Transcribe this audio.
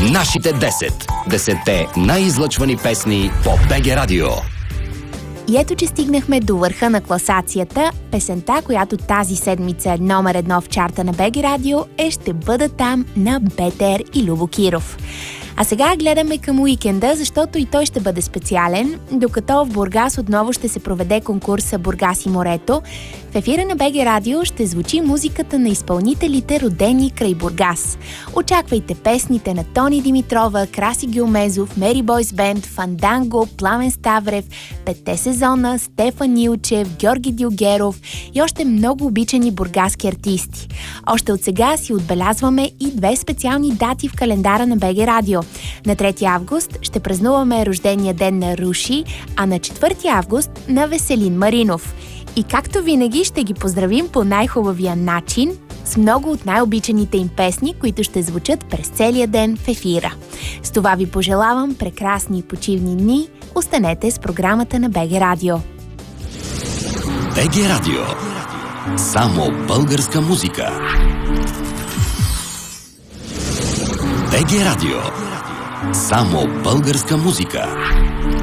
Нашите 10. 10-те най-излъчвани песни по БГ Радио. И ето, че стигнахме до върха на класацията. Песента, която тази седмица е номер 1 в чарта на БГ Радио, ще бъде там на БТР и Любо Киров. А сега гледаме към уикенда, защото и той ще бъде специален, докато в Бургас отново ще се проведе конкурса Бургас и морето. В ефира на БГ Радио ще звучи музиката на изпълнителите, родени край Бургас. Очаквайте песните на Тони Димитрова, Краси Гюлмезов, Мери Бойс Бенд, Фанданго, Пламен Ставрев, Петте сезона, Стефан Илчев, Георги Дилгеров и още много обичани бургаски артисти. Още от сега си отбелязваме и 2 специални дати в календара на БГ Радио. На 3 август ще празнуваме рождения ден на Руши, а на 4 август на Веселин Маринов. И както винаги ще ги поздравим по най-хубавия начин, с много от най-обичаните им песни, които ще звучат през целия ден в ефира. С това ви пожелавам прекрасни и почивни дни. Останете с програмата на БГ Радио. БГ Радио. Само българска музика. БГ Радио. Само българска музика.